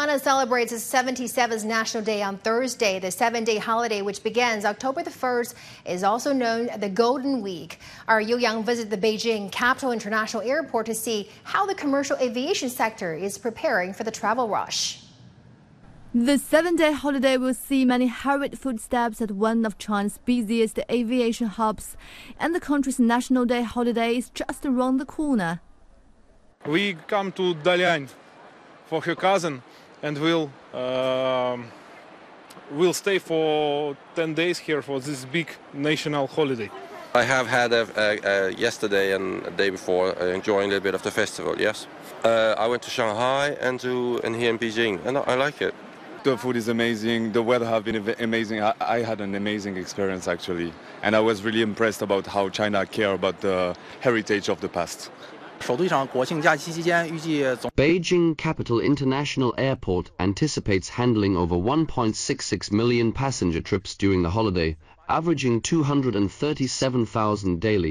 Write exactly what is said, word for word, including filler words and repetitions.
China celebrates its seventy-seventh National Day on Thursday. The seven-day holiday, which begins October the first, is also known as the Golden Week. Our Yu Yang visited the Beijing Capital International Airport to see how the commercial aviation sector is preparing for the travel rush. The seven-day holiday will see many hurried footsteps at one of China's busiest aviation hubs, and the country's National Day holiday is just around the corner. We come to Dalian for her cousin, and we'll uh, we'll stay for ten days here for this big national holiday. I have had a, a, a yesterday and a day before uh, enjoying a little bit of the festival. Yes, uh, I went to Shanghai and to and here in Beijing, and I like it. The food is amazing. The weather has been amazing. I, I had an amazing experience actually, and I was really impressed about how China care about the heritage of the past. Beijing Capital International Airport anticipates handling over one point six six million passenger trips during the holiday, averaging two hundred thirty-seven thousand daily.